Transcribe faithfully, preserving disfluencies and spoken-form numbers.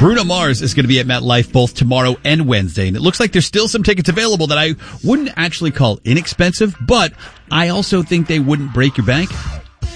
Bruno Mars is going to be at MetLife both tomorrow and Wednesday, and it looks like there's still some tickets available that I wouldn't actually call inexpensive, but I also think they wouldn't break your bank.